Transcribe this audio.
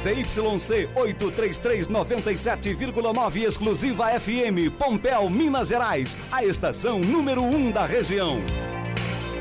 ZYC 83397,9 exclusiva FM, Pompéu, Minas Gerais, a estação número 1 da região.